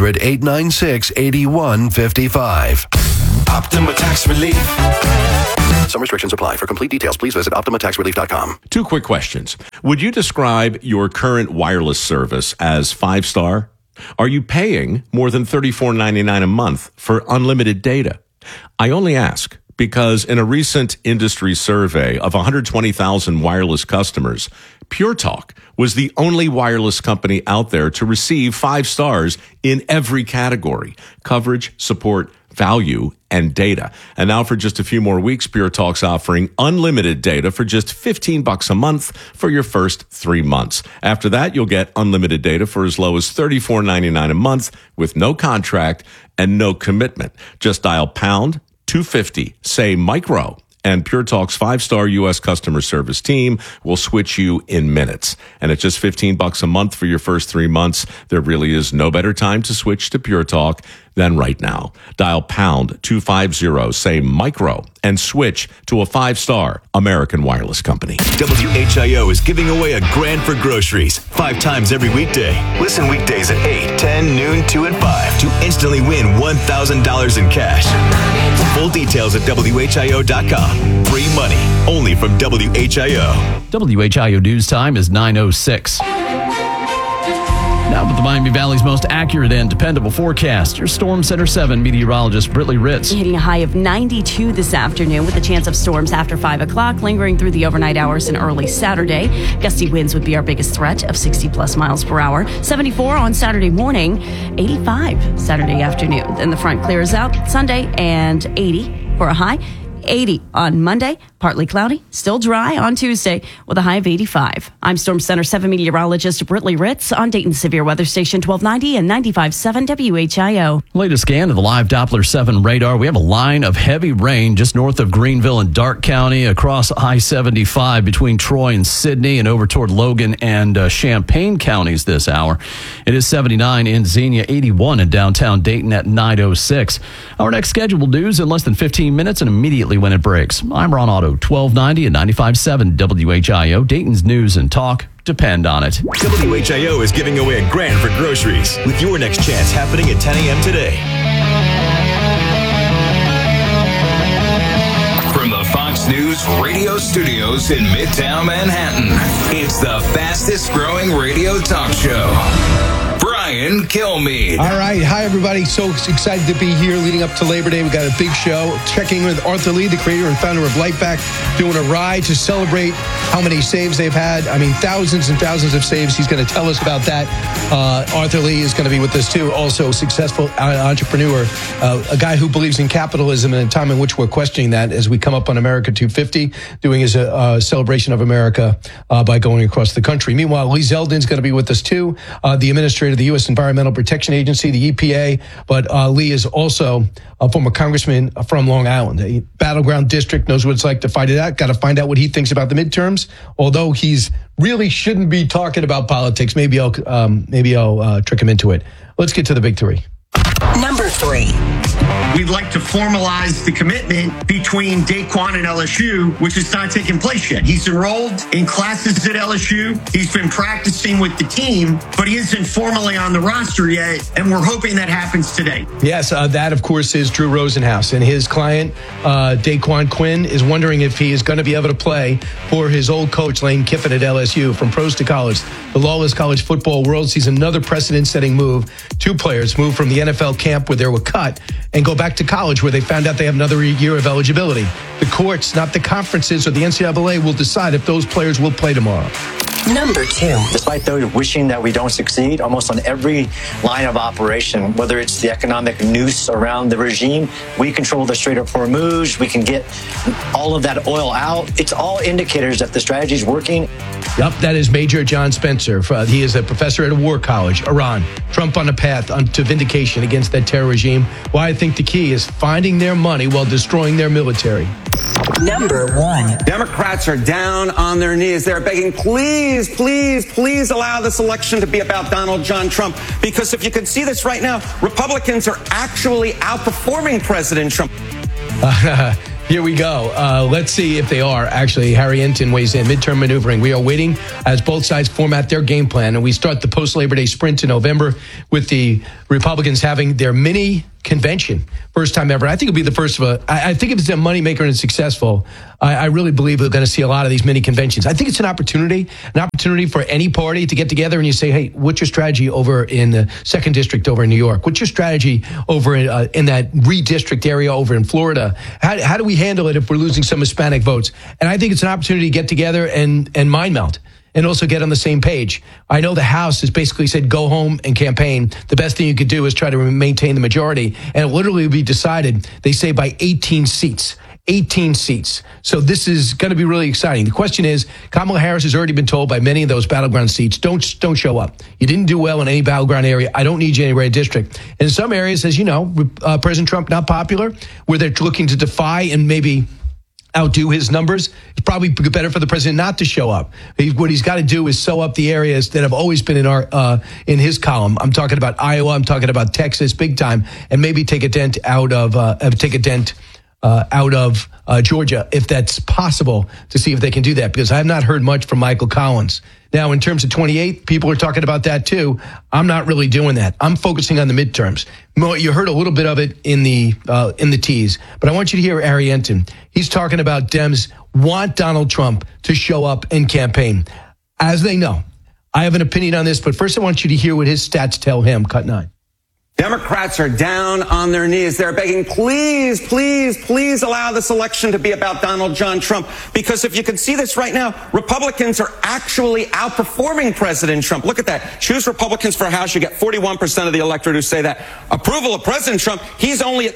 800-896-8155. Optima Tax Relief. Some restrictions apply. For complete details, please visit OptimaTaxRelief.com. 2 quick questions. Would you describe your current wireless service as 5-star? Are you paying more than $34.99 a month for unlimited data? I only ask because in a recent industry survey of 120,000 wireless customers, Pure Talk was the only wireless company out there to receive 5 stars in every category: coverage, support, value, and data. And now for just a few more weeks, Pure Talk's offering unlimited data for just $15 a month for your first 3 months. After that, you'll get unlimited data for as low as $34.99 a month with no contract and no commitment. Just dial pound 250, say micro, and Pure Talk's 5-star U.S. customer service team will switch you in minutes. And at just $15 a month for your first 3 months, there really is no better time to switch to Pure Talk than right now. Dial pound 250, say micro, and switch to a 5-star American wireless company. WHIO is giving away a grand for groceries 5 times every weekday. Listen weekdays at 8, 10, noon, 2, and 5 to instantly win $1,000 in cash. Full details at WHIO.com. Free money only from WHIO. WHIO news time is 9:06. Now with the Miami Valley's most accurate and dependable forecast, your Storm Center 7 meteorologist Britley Ritz. Hitting a high of 92 this afternoon with a chance of storms after 5 o'clock, lingering through the overnight hours and early Saturday. Gusty winds would be our biggest threat of 60-plus miles per hour. 74 on Saturday morning, 85 Saturday afternoon. Then the front clears out Sunday and 80 for a high. 80 on Monday, partly cloudy, still dry on Tuesday with a high of 85. I'm Storm Center 7 meteorologist Britley Ritz on Dayton's Severe Weather Station 1290 and 95.7 WHIO. Latest scan of the live Doppler 7 radar. We have a line of heavy rain just north of Greenville and Darke County across I-75 between Troy and Sidney and over toward Logan and Champaign counties this hour. It is 79 in Xenia, 81 in downtown Dayton at 9:06. Our next scheduled news in less than 15 minutes and immediately when it breaks. I'm Ron Otto, 1290 and 95.7 WHIO. Dayton's news and talk depend on it. WHIO is giving away a grand for groceries with your next chance happening at 10 a.m. today. From the Fox News radio studios in Midtown Manhattan, it's the fastest growing radio talk show. Brian Kilmeade. All right. Hi, everybody. So excited to be here leading up to Labor Day. We've got a big show. Checking with Arthur Lee, the creator and founder of Lightback, doing a ride to celebrate how many saves they've had. I mean, thousands and thousands of saves. He's going to tell us about that. Arthur Lee is going to be with us, too. Also, a successful entrepreneur, a guy who believes in capitalism in a time in which we're questioning that as we come up on America 250, doing his celebration of America by going across the country. Meanwhile, Lee Zeldin's going to be with us, too, the administrator of the U.S. Environmental Protection Agency, the EPA, but Lee is also a former congressman from Long Island, a battleground district, knows what it's like to fight it out. Got to find out what he thinks about the midterms, although he's really shouldn't be talking about politics. Maybe I'll trick him into it. Let's get to the big 3. Number 3. We'd like to formalize the commitment between Daquan and LSU, which is not taking place yet. He's enrolled in classes at LSU. He's been practicing with the team, but he isn't formally on the roster yet, and we're hoping that happens today. Yes, that, of course, is Drew Rosenhaus, and his client, Daquan Quinn, is wondering if he is going to be able to play for his old coach, Lane Kiffin at LSU. From pros to college, the lawless college football world sees another precedent-setting move. 2 players move from the NFL camp where they were cut and go back to college where they found out they have another year of eligibility. The courts, not the conferences or the NCAA, will decide if those players will play tomorrow. Number 2. Despite those wishing that we don't succeed, almost on every line of operation, whether it's the economic noose around the regime, we control the Strait of Hormuz, we can get all of that oil out. It's all indicators that the strategy is working. Yep, that is Major John Spencer. He is a professor at a war college. Iran, Trump on a path to vindication against that terror regime. Why I think the key is finding their money while destroying their military. Number 1. Democrats are down on their knees. They're begging, please, please, please allow this election to be about Donald John Trump. Because if you can see this right now, Republicans are actually outperforming President Trump. Here we go. Let's see if they are. Actually, Harry Enton weighs in. Midterm maneuvering. We are waiting as both sides format their game plan. And we start the post-Labor Day sprint in November with the Republicans having their mini convention. First time ever. I think it'll be the first of I think if it's a moneymaker and it's successful, I really believe we're going to see a lot of these mini conventions. I think it's an opportunity for any party to get together and you say, hey, what's your strategy over in the 2nd District over in New York? What's your strategy over in that redistrict area over in Florida? How do we handle it if we're losing some Hispanic votes? And I think it's an opportunity to get together and mind melt. And also get on the same page. I know the House has basically said, go home and campaign. The best thing you could do is try to maintain the majority. And it literally will be decided, they say, by 18 seats. 18 seats. So this is going to be really exciting. The question is, Kamala Harris has already been told by many of those battleground seats, don't show up. You didn't do well in any battleground area. I don't need you in any red district. And in some areas, as you know, President Trump not popular, where they're looking to defy and maybe outdo his numbers. It's probably better for the president not to show up. What he's got to do is sew up the areas that have always been in his column. I'm talking about Iowa. I'm talking about Texas, big time, and maybe take a dent out of Georgia, if that's possible, to see if they can do that, because I have not heard much from Michael Collins. Now, in terms of 28, people are talking about that too. I'm not really doing that. I'm focusing on the midterms. You heard a little bit of it in the tease, but I want you to hear Harry Enton. He's talking about Dems want Donald Trump to show up and campaign. As they know, I have an opinion on this, but first I want you to hear what his stats tell him. Cut 9. Democrats are down on their knees. They're begging, please, please, please allow this election to be about Donald John Trump. Because if you can see this right now, Republicans are actually outperforming President Trump. Look at that. Choose Republicans for House. You get 41% of the electorate who say that. Approval of President Trump, he's only at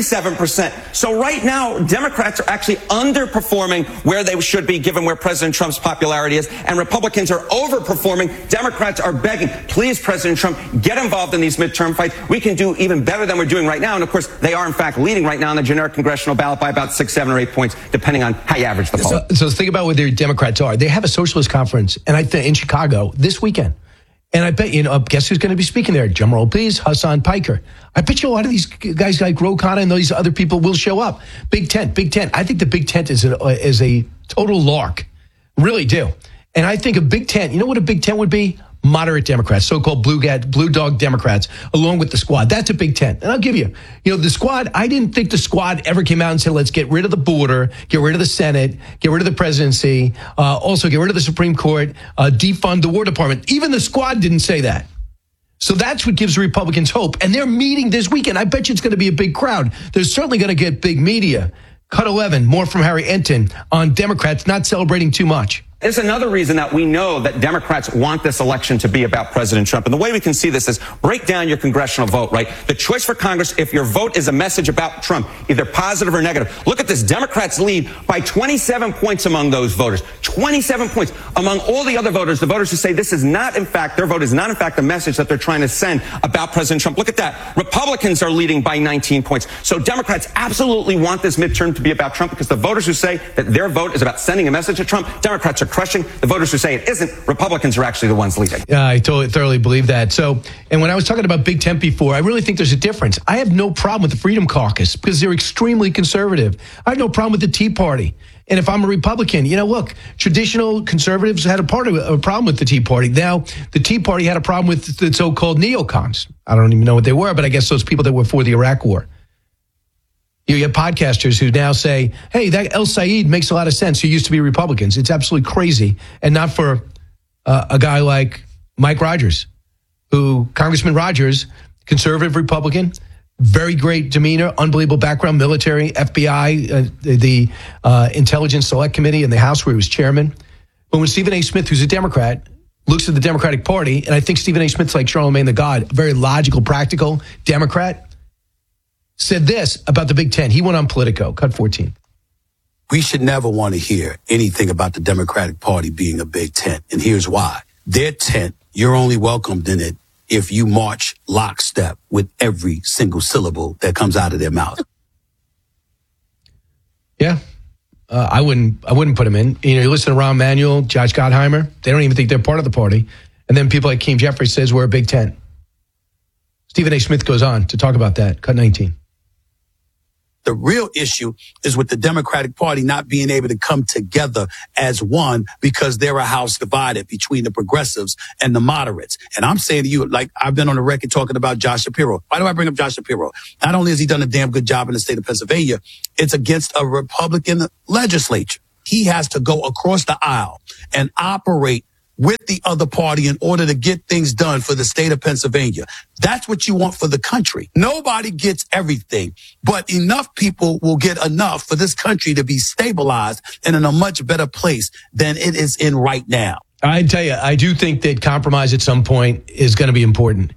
37%. So right now, Democrats are actually underperforming where they should be given where President Trump's popularity is. And Republicans are overperforming. Democrats are begging, please, President Trump, get involved in these midterm fights. We can do even better than we're doing right now. And of course, they are in fact leading right now on the generic congressional ballot by about 6, 7, or 8 points, depending on how you average the poll. So think about where the Democrats are. They have a socialist conference, and I think in Chicago this weekend. And I bet, guess who's going to be speaking there? Drum roll, please. Hassan Piker. I bet you a lot of these guys like Ro Khanna and these other people will show up. Big Tent. I think the Big Tent is a total lark. Really do. And I think a Big Tent, you know what a Big Tent would be? Moderate Democrats, so-called blue dog Democrats, along with the squad. That's a Big Tent. And I'll give you, the squad, I didn't think the squad ever came out and said, let's get rid of the border, get rid of the Senate, get rid of the presidency, also get rid of the Supreme Court, defund the War Department. Even the squad didn't say that. So that's what gives the Republicans hope. And they're meeting this weekend. I bet you it's going to be a big crowd. They're certainly going to get big media. Cut 11, more from Harry Enton on Democrats not celebrating too much. There's another reason that we know that Democrats want this election to be about President Trump. And the way we can see this is break down your congressional vote, right? The choice for Congress, if your vote is a message about Trump, either positive or negative. Look at this. Democrats lead by 27 points among those voters. 27 points among all the other voters, the voters who say this is not, in fact, their vote is not, in fact, the message that they're trying to send about President Trump. Look at that. Republicans are leading by 19 points. So Democrats absolutely want this midterm to be about Trump because the voters who say that their vote is about sending a message to Trump, Democrats are crushing. The voters who say it isn't, Republicans are actually the ones leading. Yeah, I thoroughly believe that. So, and when I was talking about Big Tent before, I really think there's a difference. I have no problem with the Freedom Caucus because they're extremely conservative. I have no problem with the Tea Party. And if I'm a Republican, look, traditional conservatives had a problem with the Tea Party. Now, the Tea Party had a problem with the so-called neocons. I don't even know what they were, but I guess those people that were for the Iraq War. You have podcasters who now say, hey, that El Said makes a lot of sense. Who used to be Republicans. It's absolutely crazy. And not for a guy like Mike Rogers, Congressman Rogers, conservative Republican, very great demeanor, unbelievable background, military, FBI, the Intelligence Select Committee in the House where he was chairman. But when Stephen A. Smith, who's a Democrat, looks at the Democratic Party, and I think Stephen A. Smith's like Charlemagne the God, a very logical, practical Democrat, said this about the Big Tent. He went on Politico, cut 14. we should never want to hear anything about the Democratic Party being a big tent. And here's why. Their tent, you're only welcomed in it if you march lockstep with every single syllable that comes out of their mouth. Yeah. I wouldn't put them in. You listen to Rahm Emanuel, Josh Gottheimer, they don't even think they're part of the party. And then people like Keem Jeffries says we're a big tent. Stephen A. Smith goes on to talk about that. Cut 19. The real issue is with the Democratic Party not being able to come together as one because they're a house divided between the progressives and the moderates. And I'm saying to you, like I've been on the record talking about Josh Shapiro. Why do I bring up Josh Shapiro? Not only has he done a damn good job in the state of Pennsylvania, it's against a Republican legislature. He has to go across the aisle and operate with the other party in order to get things done for the state of Pennsylvania. That's what you want for the country. Nobody gets everything, but enough people will get enough for this country to be stabilized and in a much better place than it is in right now. I tell you, I do think that compromise at some point is going to be important.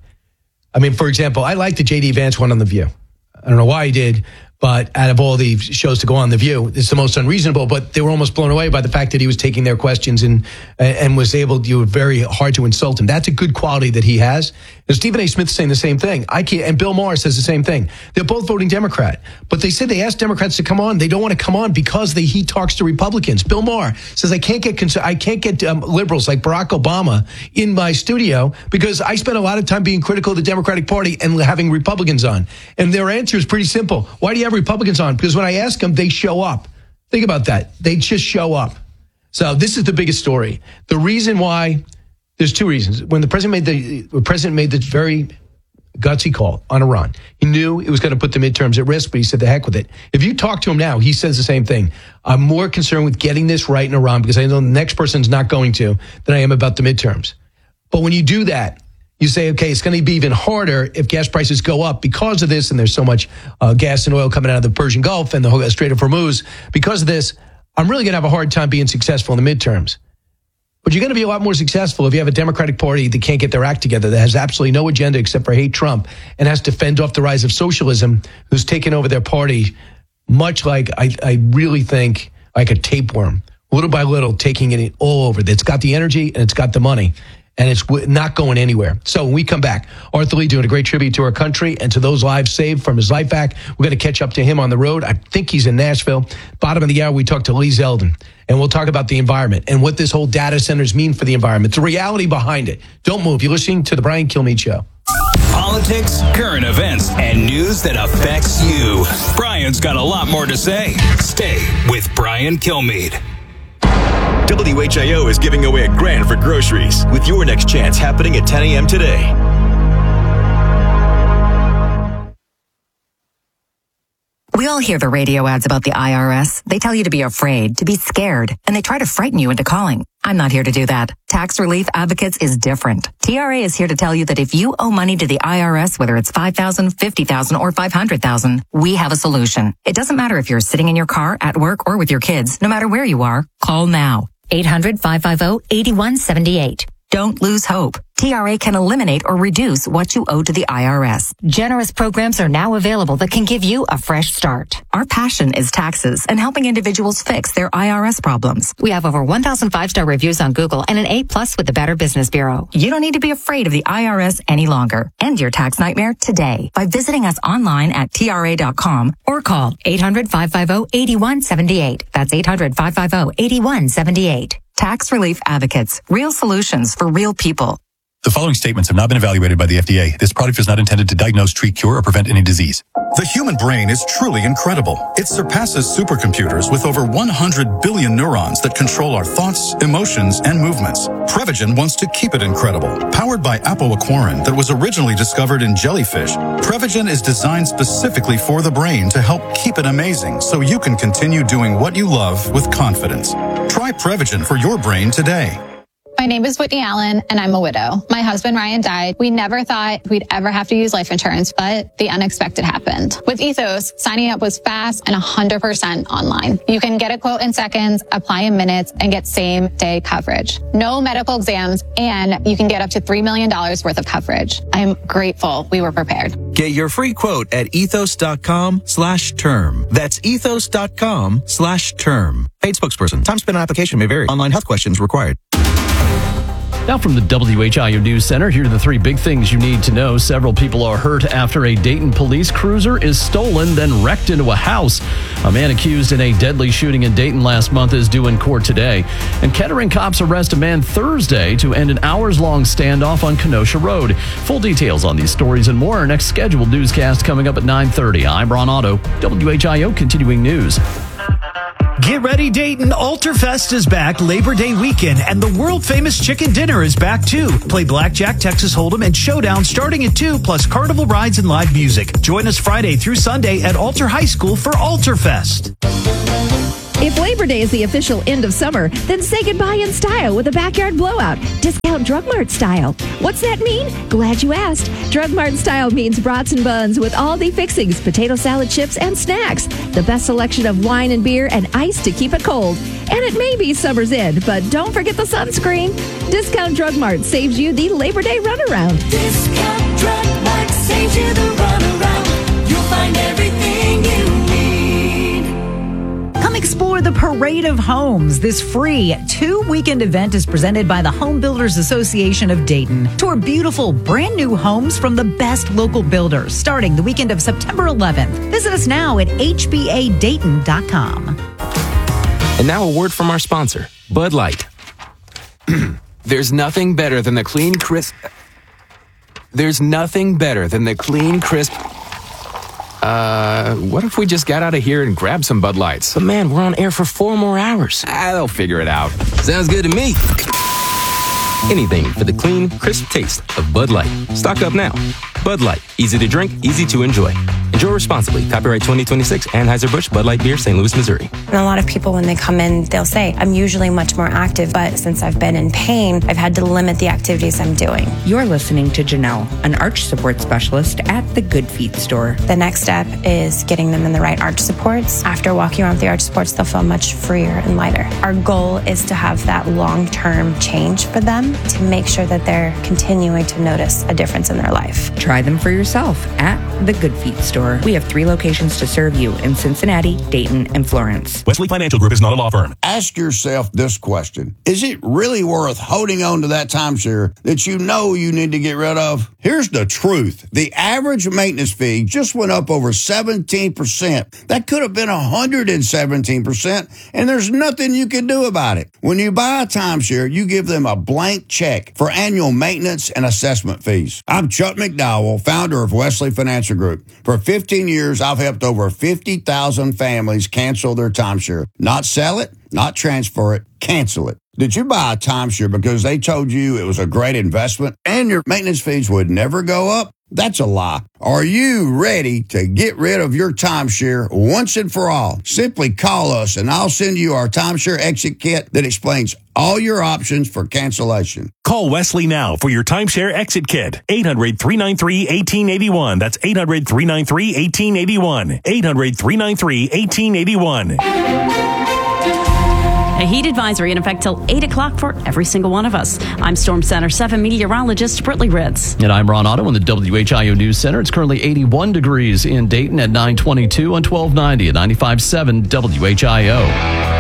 I mean, for example, I like the J.D. Vance one on The View. I don't know why he did, but out of all the shows to go on The View, it's the most unreasonable, but they were almost blown away by the fact that he was taking their questions and was able to, very hard to insult him. That's a good quality that he has. And Stephen A. Smith saying the same thing. And Bill Maher says the same thing. They're both voting Democrat, but they said they asked Democrats to come on. They don't want to come on because he talks to Republicans. Bill Maher says, I can't get liberals like Barack Obama in my studio because I spend a lot of time being critical of the Democratic Party and having Republicans on. And their answer is pretty simple. Why do you have Republicans on? Because when I ask them, they show up. Think about that. They just show up. So this is the biggest story. The reason why, there's two reasons. When the president made the very gutsy call on Iran, he knew it was going to put the midterms at risk, but he said the heck with it. If you talk to him now, he says the same thing. I'm more concerned with getting this right in Iran because I know the next person's not going to than I am about the midterms. But when you do that, you say, okay, it's going to be even harder if gas prices go up because of this, and there's so much gas and oil coming out of the Persian Gulf and the Strait of Hormuz. Because of this, I'm really going to have a hard time being successful in the midterms. But you're going to be a lot more successful if you have a Democratic Party that can't get their act together, that has absolutely no agenda except for hate Trump and has to fend off the rise of socialism, who's taken over their party, much like I really think like a tapeworm, little by little, taking it all over. It's got the energy and it's got the money. And it's not going anywhere. So when we come back, Arthur Lee doing a great tribute to our country and to those lives saved from his life hack. We're going to catch up to him on the road. I think he's in Nashville. Bottom of the hour, we talk to Lee Zeldin. And we'll talk about the environment and what this whole data centers mean for the environment. The reality behind it. Don't move. You're listening to The Brian Kilmeade Show. Politics, current events, and news that affects you. Brian's got a lot more to say. Stay with Brian Kilmeade. WHIO is giving away $1,000 for groceries with your next chance happening at 10 a.m. today. We all hear the radio ads about the IRS. They tell you to be afraid, to be scared, and they try to frighten you into calling. I'm not here to do that. Tax Relief Advocates is different. TRA is here to tell you that if you owe money to the IRS, whether it's $5,000, $50,000, or $500,000, we have a solution. It doesn't matter if you're sitting in your car, at work, or with your kids. No matter where you are, call now. 800-550-8178. Don't lose hope. TRA can eliminate or reduce what you owe to the IRS. Generous programs are now available that can give you a fresh start. Our passion is taxes and helping individuals fix their IRS problems. We have over 1,000 5-star reviews on Google and an A+ with the Better Business Bureau. You don't need to be afraid of the IRS any longer. End your tax nightmare today by visiting us online at TRA.com or call 800-550-8178. That's 800-550-8178. Tax Relief Advocates. Real solutions for real people. The following statements have not been evaluated by the FDA. This product is not intended to diagnose, treat, cure, or prevent any disease. The human brain is truly incredible. It surpasses supercomputers with over 100 billion neurons that control our thoughts, emotions, and movements. Prevagen wants to keep it incredible. Powered by apoaquarin that was originally discovered in jellyfish, Prevagen is designed specifically for the brain to help keep it amazing so you can continue doing what you love with confidence. Try Prevagen for your brain today. My name is Whitney Allen, and I'm a widow. My husband, Ryan, died. We never thought we'd ever have to use life insurance, but the unexpected happened. With Ethos, signing up was fast and 100% online. You can get a quote in seconds, apply in minutes, and get same-day coverage. No medical exams, and you can get up to $3 million worth of coverage. I'm grateful we were prepared. Get your free quote at ethos.com/term. That's ethos.com/term. Paid spokesperson. Time spent on application may vary. Online health questions required. Now from the WHIO News Center, here are the three big things you need to know. Several people are hurt after a Dayton police cruiser is stolen, then wrecked into a house. A man accused in a deadly shooting in Dayton last month is due in court today. And Kettering cops arrest a man Thursday to end an hours-long standoff on Kenosha Road. Full details on these stories and more. Our next scheduled newscast coming up at 9:30. I'm Ron Otto, WHIO Continuing News. Get ready, Dayton. Alterfest is back Labor Day weekend, and the world-famous chicken dinner is back, too. Play blackjack, Texas Hold'em, and Showdown starting at 2, plus carnival rides and live music. Join us Friday through Sunday at Alter High School for Alterfest. If Labor Day is the official end of summer, then say goodbye in style with a backyard blowout. Discount Drug Mart style. What's that mean? Glad you asked. Drug Mart style means brats and buns with all the fixings, potato salad chips, and snacks. The best selection of wine and beer and ice to keep it cold. And it may be summer's end, but don't forget the sunscreen. Discount Drug Mart saves you the Labor Day runaround. Discount Drug Mart saves you the runaround. You'll find everything you need. Come explore the Parade of Homes. This free 2-weekend event is presented by the Home Builders Association of Dayton. Tour beautiful, brand new homes from the best local builders starting the weekend of September 11th. Visit us now at hbadayton.com. And now a word from our sponsor, Bud Light. There's nothing better than the clean, crisp... what if we just got out of here and grabbed some Bud Lights? But man, we're on air for 4 more hours. They'll figure it out. Sounds good to me. Anything for the clean, crisp taste of Bud Light. Stock up now. Bud Light. Easy to drink, easy to enjoy. Enjoy responsibly. Copyright 2026, Anheuser-Busch, Bud Light Beer, St. Louis, Missouri. And a lot of people, when they come in, they'll say, I'm usually much more active, but since I've been in pain, I've had to limit the activities I'm doing. You're listening to Janelle, an arch support specialist at the Good Feet store. The next step is getting them in the right arch supports. After walking around with the arch supports, they'll feel much freer and lighter. Our goal is to have that long-term change for them to make sure that they're continuing to notice a difference in their life. Try them for yourself at the Good Feet store. We have 3 locations to serve you in Cincinnati, Dayton, and Florence. Wesley Financial Group is not a law firm. Ask yourself this question. Is it really worth holding on to that timeshare that you know you need to get rid of? Here's the truth. The average maintenance fee just went up over 17%. That could have been 117%, and there's nothing you can do about it. When you buy a timeshare, you give them a blank check for annual maintenance and assessment fees. I'm Chuck McDowell, founder of Wesley Financial Group. For 15 years, I've helped over 50,000 families cancel their timeshare. Not sell it, not transfer it, cancel it. Did you buy a timeshare because they told you it was a great investment and your maintenance fees would never go up? That's a lie. Are you ready to get rid of your timeshare once and for all? Simply call us and I'll send you our timeshare exit kit that explains all your options for cancellation. Call Wesley now for your timeshare exit kit. 800-393-1881. That's 800-393-1881. 800-393-1881. A heat advisory in effect till 8 o'clock for every single one of us. I'm Storm Center 7 meteorologist Brittany Ritz. And I'm Ron Otto in the WHIO News Center. It's currently 81 degrees in Dayton at 922 on 1290 at 95.7 WHIO.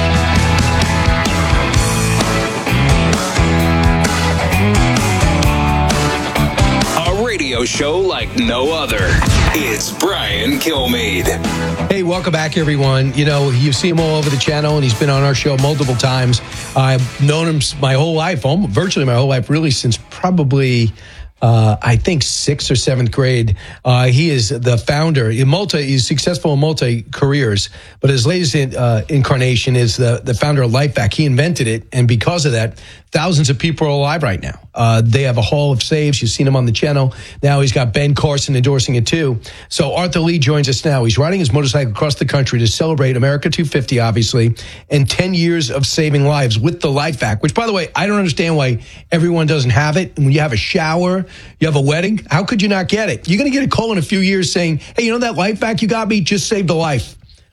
Show like no other. It's Brian Kilmeade. Hey, welcome back, everyone. You know, you see him all over the channel, and he's been on our show multiple times. I've known him my whole life, virtually my whole life, really, since probably, I think, 6th or 7th grade. He is the founder. He's successful in multi-careers, but his latest incarnation is the founder of LifeVac. He invented it, and because of that, thousands of people are alive right now. They have a haul of saves. You've seen him on the channel. Now he's got Ben Carson endorsing it too. So Arthur Lee joins us now. He's riding his motorcycle across the country to celebrate America 250, obviously, and 10 years of saving lives with the Life Act, which, by the way, I don't understand why everyone doesn't have it. And when you have a shower, you have a wedding, how could you not get it? You're going to get a call in a few years saying, hey, you know that Life Act you got me? Just saved a life.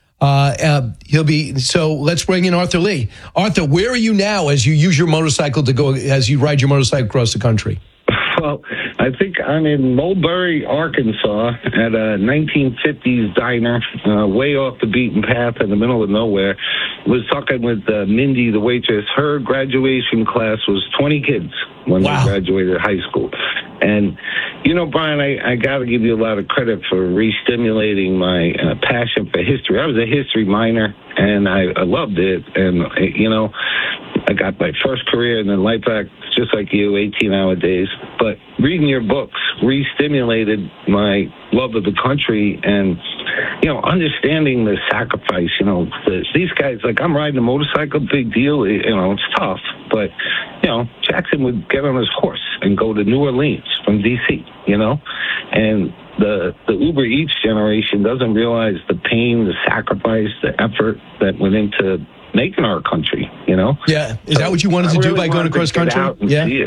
So let's bring in Arthur Lee. Arthur, where are you now as you use your motorcycle as you ride your motorcycle across the country? Well, I think I'm in Mulberry, Arkansas, at a 1950s diner, way off the beaten path in the middle of nowhere. Was talking with Mindy, the waitress. Her graduation class was 20 kids when they graduated high school. And, you know, Brian, I got to give you a lot of credit for re-stimulating my passion for history. I was a history minor, and I loved it. And, you know, I got my first career in the Life Act, just like you, 18-hour days. But reading your books re-stimulated my love of the country and, you know, understanding the sacrifice. You know, these guys, like, I'm riding a motorcycle, big deal. You know, it's tough. But, you know, Jackson would get on his horse and go to New Orleans from D.C., you know? And the Uber Eats generation doesn't realize the pain, the sacrifice, the effort that went into making our country, you know? Yeah. Is that what you wanted to do by going across country? Yeah.